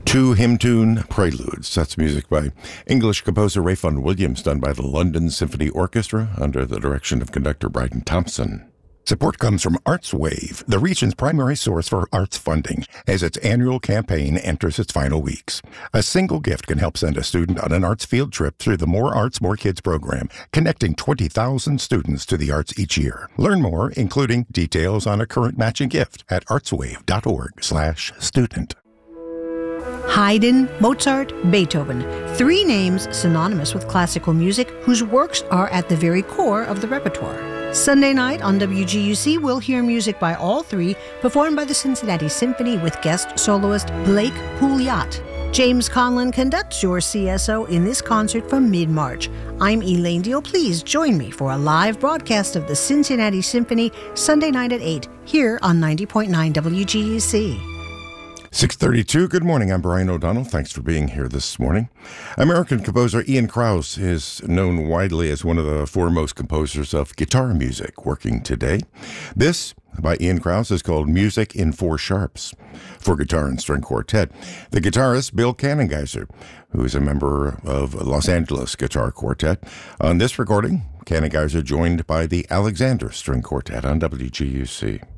Two hymn tune preludes. That's music by English composer Ralph Vaughan Williams, done by the London Symphony Orchestra under the direction of conductor Bryden Thompson. Support comes from ArtsWave, the region's primary source for arts funding, as its annual campaign enters its final weeks. A single gift can help send a student on an arts field trip through the More Arts, More Kids program, connecting 20,000 students to the arts each year. Learn more, including details on a current matching gift, at artswave.org/student. Haydn, Mozart, Beethoven. Three names synonymous with classical music whose works are at the very core of the repertoire. Sunday night on WGUC, we'll hear music by all three, performed by the Cincinnati Symphony with guest soloist Blake Pouliot. James Conlon conducts your CSO in this concert from mid-March. I'm Elaine Deal. Please join me for a live broadcast of the Cincinnati Symphony Sunday night at 8 here on 90.9 WGUC. 6:32. Good morning. I'm Brian O'Donnell. Thanks for being here this morning. American composer Ian Krause is known widely as one of the foremost composers of guitar music working today. This, by Ian Krause, is called Music in Four Sharps for guitar and string quartet. The guitarist, Bill Kanengeiser, who is a member of Los Angeles Guitar Quartet. On this recording, Kanengeiser joined by the Alexander String Quartet on WGUC.